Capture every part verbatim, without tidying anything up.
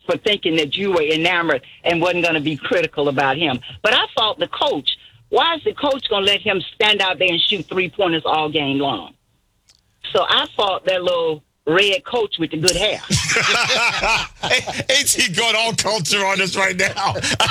for thinking that you were enamored and wasn't going to be critical about him. But I fault the coach. Why is the coach going to let him stand out there and shoot three-pointers all game long? So I fault that little red coach with the good hair. Ain't he going all culture on us right now?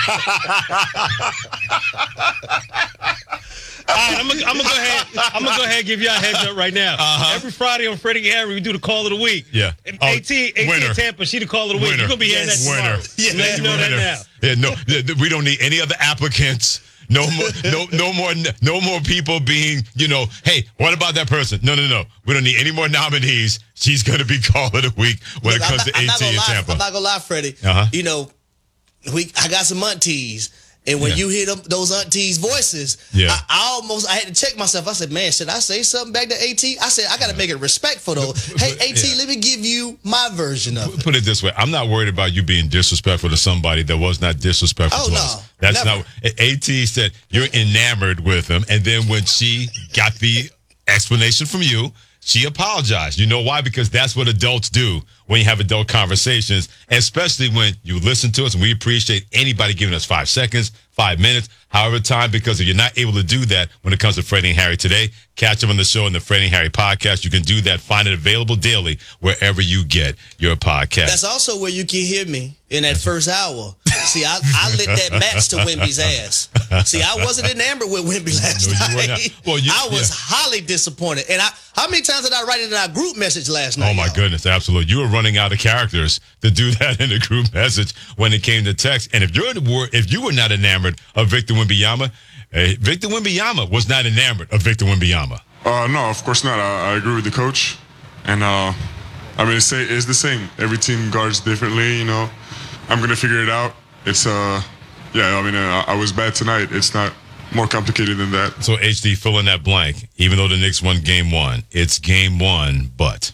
All right, I'm gonna I'm go ahead. I'm gonna go ahead and give y'all a heads up right now. Uh-huh. Every Friday on Freddie Harry, we do the call of the week. Yeah. And Oh, AT, AT winner. in Tampa, she the call of the week. Winner. You're gonna be hearing Yes. that tomorrow. Winner. Yeah, let you know that Winner. now. Yeah, no, th- th- we don't need any other applicants. No more, no, no more, no more people being, you know, hey, what about that person? No, no, no. We don't need any more nominees. She's going to be call of the week when Look, it comes I'm not, to I'm not AT gonna in lie, Tampa. I'm not gonna lie, Freddie. Uh-huh. You know, we I got some aunties, and when Yeah. you hear them, those aunties' voices, Yeah. I, I almost I had to check myself. I said, man, should I say something back to AT? I said, I got to make it respectful though. Hey, AT, Yeah. let me give you my version of it. Put it this way: I'm not worried about you being disrespectful to somebody that was not disrespectful Oh, to no, us. That's never. not. AT said you're enamored with him, and then when she got the explanation from you, she apologized. You know why? Because that's what adults do when you have adult conversations, especially when you listen to us. And we appreciate anybody giving us five seconds, five minutes, however time, because if you're not able to do that when it comes to Freddie and Harry today, catch them on the show in the Freddie and Harry podcast. You can do that. Find it available daily wherever you get your podcast. That's also where you can hear me in that first hour. See, I, I lit that match to Wemby's ass. See, I wasn't enamored with Wemby last No, you were night. not. Well, you- I was yeah. highly disappointed. And I, how many times did I write it in our group message last night? Oh, my y'all? goodness, absolutely. You were running out of characters to do that in the group message when it came to text. And if you're if you were not enamored of Victor Wembanyama, uh, Victor Wembanyama was not enamored of Victor Wembanyama. Uh, no, of course not. I, I agree with the coach. And, uh, I mean, it's, it's the same. Every team guards differently, you know. I'm going to figure it out. It's, uh, yeah, I mean, uh, I was bad tonight. It's not more complicated than that. So, H D, fill in that blank. Even though the Knicks won game one, it's game one, but.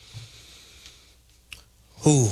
Ooh.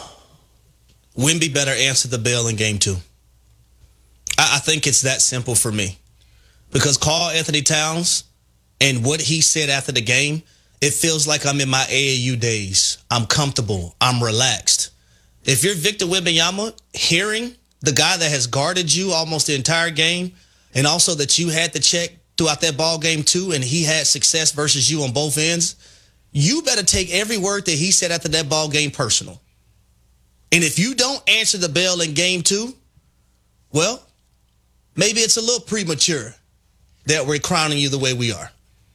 Wemby better answer the bell in game two. I, I think it's that simple for me. Because Karl Anthony Towns and what he said after the game, it feels like I'm in my A A U days. I'm comfortable. I'm relaxed. If you're Victor Wembanyama, hearing the guy that has guarded you almost the entire game, and also that you had to check throughout that ball game too, and he had success versus you on both ends, you better take every word that he said after that ball game personal. And if you don't answer the bell in game two, well, maybe it's a little premature that we're crowning you the way we are.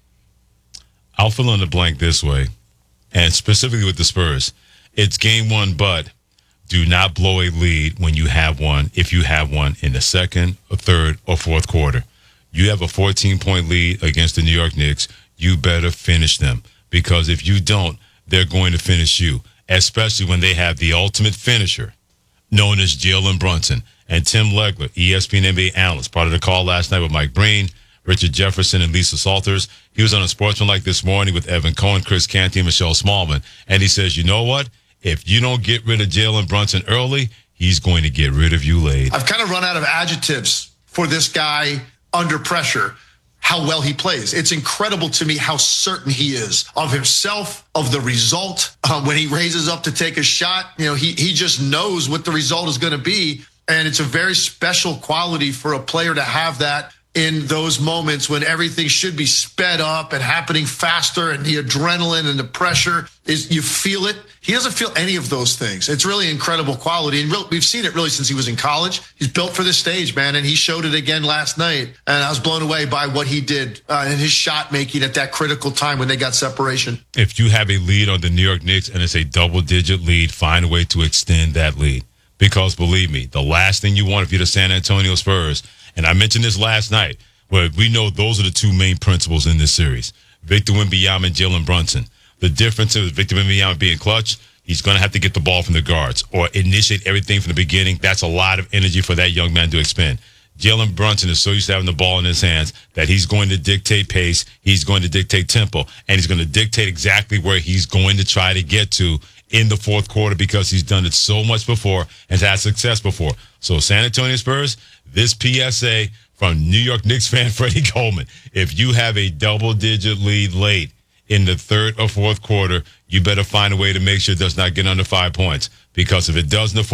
I'll fill in the blank this way, and specifically with the Spurs. It's game one, but do not blow a lead when you have one, if you have one in the second or third or fourth quarter. You have a fourteen-point lead against the New York Knicks. You better finish them, because if you don't, they're going to finish you, especially when they have the ultimate finisher, known as Jalen Brunson. And Tim Legler, E S P N N B A analyst, part of the call last night with Mike Breen, Richard Jefferson, and Lisa Salters. He was on a Sportsmanlike this morning with Evan Cohen, Chris Canty, and Michelle Smallman. And he says, you know what? If you don't get rid of Jalen Brunson early, he's going to get rid of you late. I've kind of run out of adjectives for this guy under pressure, how well he plays. It's incredible to me how certain he is of himself, of the result. Uh, when he raises up to take a shot, you know, he, he just knows what the result is going to be. And it's a very special quality for a player to have that in those moments when everything should be sped up and happening faster, and the adrenaline and the pressure is, you feel it. He doesn't feel any of those things. It's really incredible quality. And real, we've seen it really since he was in college. He's built for this stage, man. And he showed it again last night. And I was blown away by what he did uh, in his shot making at that critical time when they got separation. If you have a lead on the New York Knicks and it's a double-digit lead, find a way to extend that lead. Because believe me, the last thing you want if you're the San Antonio Spurs, and I mentioned this last night, where we know those are the two main principles in this series, Victor Wembanyama and Jalen Brunson. The difference is Victor Wembanyama being clutch, he's going to have to get the ball from the guards or initiate everything from the beginning. That's a lot of energy for that young man to expend. Jalen Brunson is so used to having the ball in his hands that he's going to dictate pace, he's going to dictate tempo, and he's going to dictate exactly where he's going to try to get to in the fourth quarter, because he's done it so much before and has had success before. So San Antonio Spurs, this P S A from New York Knicks fan Freddie Coleman: if you have a double-digit lead late in the third or fourth quarter, you better find a way to make sure it does not get under five points. Because if it does in the